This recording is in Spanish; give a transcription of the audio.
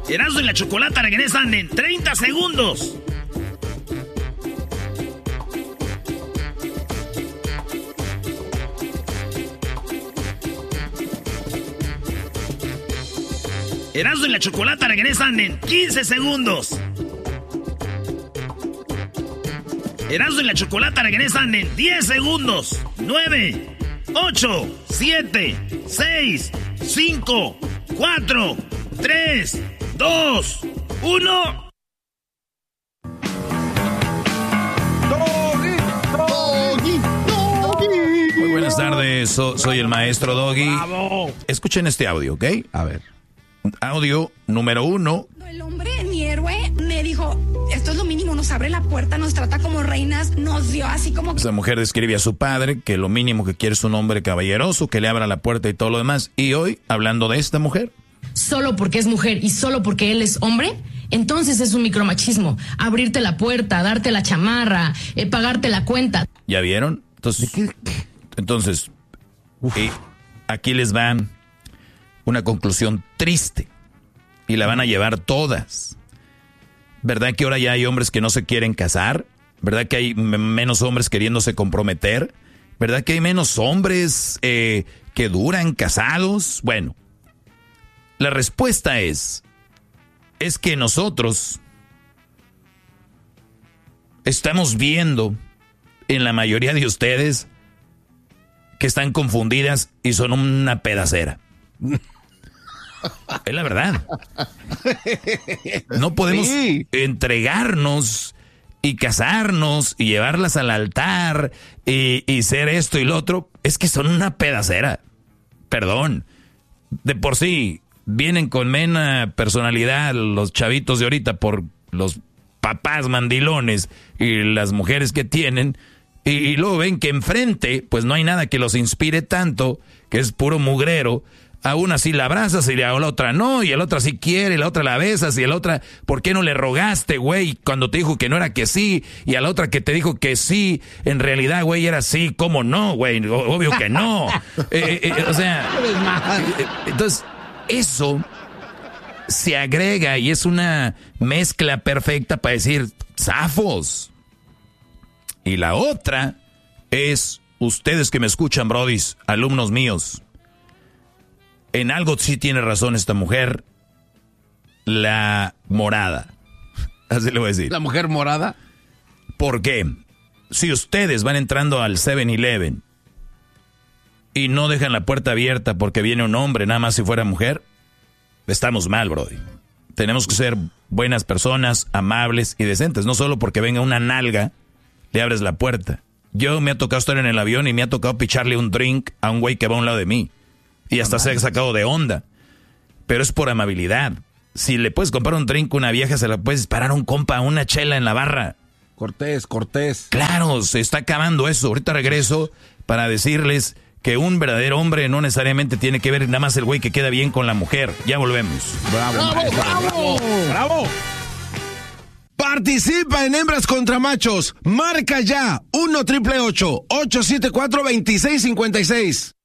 Erasmo y la Chocolata regresan en 30 segundos. Erasmo y la Chocolata regresan en 15 segundos. Erasmo y la Chocolata regresan en 10 segundos. 9, 8, 7, 6, 5, 4, 3, 2, 1. Muy buenas tardes, soy el maestro Doggy. ¡Bravo! Escuchen este audio, ¿ok? A ver. Audio número 1. El hombre, mi héroe, me dijo, esto es lo mínimo, nos abre la puerta, nos trata como reinas, nos dio así como... Esa mujer describe a su padre que lo mínimo que quiere es un hombre caballeroso, que le abra la puerta y todo lo demás. Y hoy, hablando de esta mujer... Solo porque es mujer y solo porque él es hombre, entonces es un micromachismo. Abrirte la puerta, darte la chamarra, pagarte la cuenta. ¿Ya vieron? Entonces aquí les va una conclusión triste y la van a llevar todas. ¿Verdad que ahora ya hay hombres que no se quieren casar? ¿Verdad que hay menos hombres queriéndose comprometer? ¿Verdad que hay menos hombres que duran casados? Bueno, la respuesta es que nosotros estamos viendo en la mayoría de ustedes que están confundidas y son una pedacera. Es la verdad. No podemos entregarnos y casarnos y llevarlas al altar y ser esto y lo otro. Es que son una pedacera. Perdón. De por sí vienen con mena personalidad los chavitos de ahorita por los papás mandilones y las mujeres que tienen. Y luego ven que enfrente pues no hay nada que los inspire tanto, que es puro mugrero. A una sí la abrazas y a la otra no, y a la otra sí quiere, y a la otra la besas, y a la otra, ¿por qué no le rogaste, güey? Cuando te dijo que no era que sí, y a la otra que te dijo que sí, en realidad, güey, era sí, ¿cómo no, güey? Obvio que no. O sea, entonces, eso se agrega y es una mezcla perfecta para decir, zafos. Y la otra es, ustedes que me escuchan, brodis, alumnos míos, en algo sí tiene razón esta mujer, la morada. Así le voy a decir. ¿La mujer morada? ¿Por qué? Si ustedes van entrando al 7-Eleven y no dejan la puerta abierta porque viene un hombre, nada más si fuera mujer, estamos mal, brody. Tenemos que ser buenas personas, amables y decentes. No solo porque venga una nalga, le abres la puerta. Yo me ha tocado estar en el avión y me ha tocado picharle un drink a un güey que va a un lado de mí. Y hasta se ha sacado de onda. Pero es por amabilidad. Si le puedes comprar un drink a una vieja, se la puedes disparar a un compa, una chela en la barra. Cortés. Claro, se está acabando eso. Ahorita regreso para decirles que un verdadero hombre no necesariamente tiene que ver nada más el güey que queda bien con la mujer. Ya volvemos. ¡Bravo! Participa en Hembras contra Machos. Marca ya 1-888-874-2656.